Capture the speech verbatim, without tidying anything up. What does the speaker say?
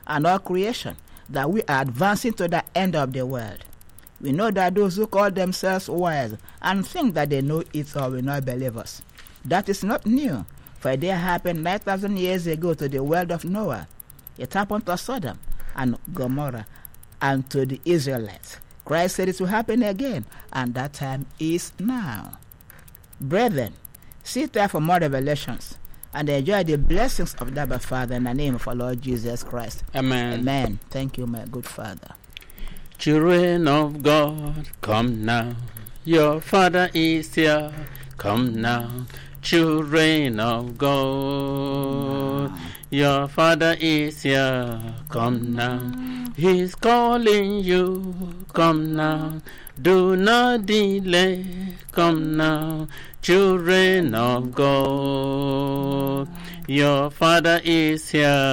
and all creation, that we are advancing to the end of the world. We know that those who call themselves wise and think that they know it all will not believe us. That is not new, for it happened nine thousand years ago to the world of Noah. It happened to Sodom and Gomorrah and to the Israelites. Christ said it will happen again, and that time is now. Brethren, sit there for more revelations and enjoy the blessings of the Abba Father in the name of our Lord Jesus Christ. Amen. Amen. Thank you, my good Father. Children of God, come now. Your Father is here. Come now. Children of God, your Father is here. Come now. He's calling you. Come now. Do not delay. Come now. Children of God, your Father is here.